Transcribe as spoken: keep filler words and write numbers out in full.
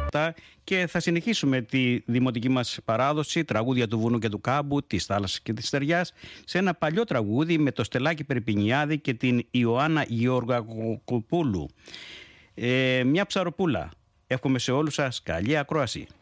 Και θα συνεχίσουμε τη δημοτική μας παράδοση, τραγούδια του βουνού και του κάμπου, της θάλασσας και της στεριάς, σε ένα παλιό τραγούδι με το Στελάκη Περπινιάδη και την Ιωάννα Γεωργακοπούλου. Ε, μια ψαροπούλα. Εύχομαι σε όλους σας καλή ακρόαση.